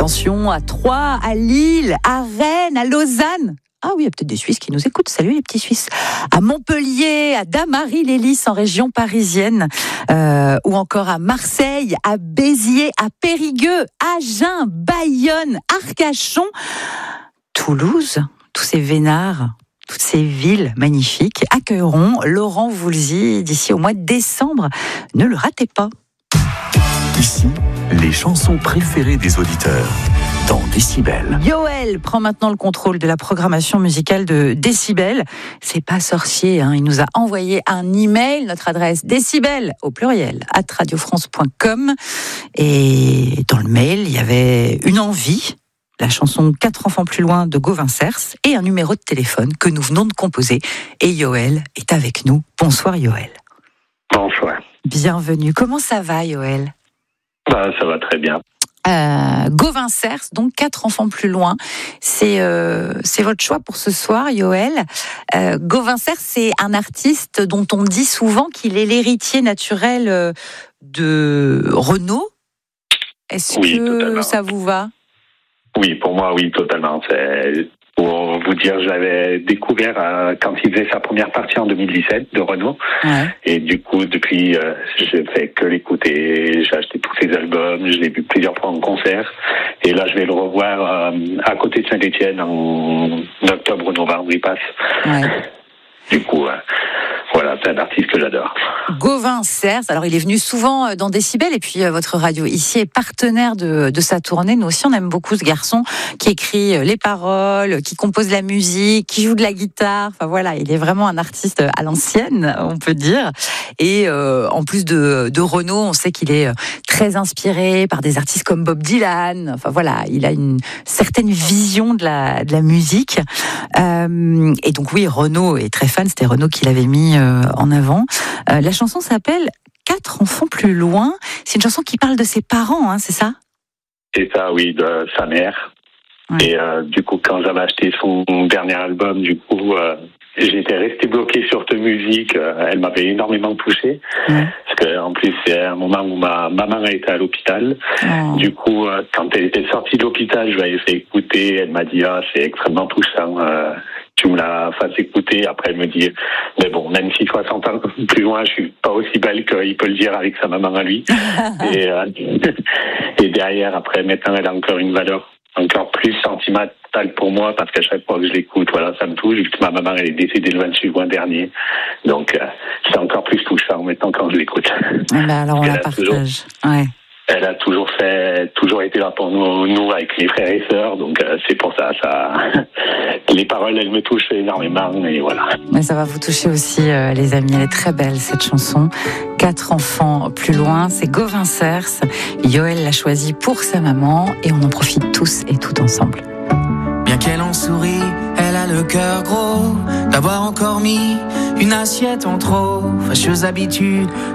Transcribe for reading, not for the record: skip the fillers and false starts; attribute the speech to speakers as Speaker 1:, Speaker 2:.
Speaker 1: Attention, à Troyes, à Lille, à Rennes, à Lausanne. Ah oui, il y a peut-être des Suisses qui nous écoutent. Salut les petits Suisses. À Montpellier, à Damary-les-Lys en région parisienne, ou encore à Marseille, à Béziers, à Périgueux, Agen, Bayonne, Arcachon, Toulouse. Tous ces vénards, toutes ces villes magnifiques accueilleront Laurent Voulzy d'ici au mois de décembre. Ne le ratez pas.
Speaker 2: Ici, les chansons préférées des auditeurs. Dans Décibel.
Speaker 1: Yoël prend maintenant le contrôle de la programmation musicale de Décibel. C'est pas sorcier, hein. Il nous a envoyé un email, notre adresse décibel au pluriel @radiofrance.com, et dans le mail il y avait une envie, la chanson 4 enfants plus loin de Gauvin Cers, et un numéro de téléphone que nous venons de composer. Et Yoël est avec nous. Bonsoir Yoël.
Speaker 3: Bonsoir.
Speaker 1: Bienvenue. Comment ça va Yoël ?
Speaker 3: Ça va très bien.
Speaker 1: Gauvin Cers, donc 4 enfants plus loin. C'est votre choix pour ce soir, Yoël. Gauvin Cers, c'est un artiste dont on dit souvent qu'il est l'héritier naturel de Renaud. Est-ce que
Speaker 3: totalement.
Speaker 1: Ça vous va ?
Speaker 3: Oui, pour moi, oui, totalement. C'est pour vous dire, je l'avais découvert quand il faisait sa première partie en 2017 de Renaud. Ouais. Et du coup, depuis, je fais que l'écouter. J'ai acheté tous ses albums, je l'ai vu plusieurs fois en concert. Et là, je vais le revoir à côté de Saint-Étienne en octobre, novembre, il passe. Ouais. Du coup, voilà, c'est un artiste que j'adore.
Speaker 1: Gauvin Cers, alors il est venu souvent dans Décibel, et puis votre radio ici est partenaire de sa tournée. Nous aussi, on aime beaucoup ce garçon qui écrit les paroles, qui compose la musique, qui joue de la guitare. Enfin voilà, il est vraiment un artiste à l'ancienne, on peut dire. Et en plus de Renaud, on sait qu'il est très inspiré par des artistes comme Bob Dylan. Enfin voilà, il a une certaine vision de la musique. Et donc oui, Renaud est très fan. C'était Renaud qui l'avait mis en avant. La chanson s'appelle 4 enfants plus loin. C'est une chanson qui parle de ses parents, hein, c'est ça ?
Speaker 3: C'est ça, oui, de sa mère. Ouais. Et du coup, quand j'avais acheté son dernier album, du coup, j'étais resté bloqué sur cette musique. Elle m'avait énormément touché. Ouais. Parce qu'en plus, c'est un moment où ma maman a été à l'hôpital. Oh. Du coup, quand elle était sortie de l'hôpital, je l'avais fait écouter. Elle m'a dit, c'est extrêmement touchant. Tu me la fasses écouter. Après, elle me dit, mais bon, même si 60 ans plus loin, je suis pas aussi belle qu'il peut le dire avec sa maman à lui. Et derrière, après, maintenant, elle a encore une valeur encore plus sentimentale pour moi, parce qu'à chaque fois que je l'écoute, voilà, ça me touche. Vu que ma maman, elle est décédée le 28 juin dernier. Donc, c'est encore plus touchant maintenant quand je l'écoute.
Speaker 1: Alors, on la partage. Ouais.
Speaker 3: Elle a toujours été là pour nous avec les frères et sœurs, donc c'est pour ça, les paroles, elles me touchent énormément, et voilà.
Speaker 1: Mais ça va vous toucher aussi, les amis, elle est très belle cette chanson. 4 enfants plus loin, c'est Gauvin Cers. Yoël l'a choisie pour sa maman, et on en profite tous et toutes ensemble.
Speaker 4: Bien qu'elle en sourit, elle a le cœur gros d'avoir encore mis une assiette en trop. Fâcheuse habitude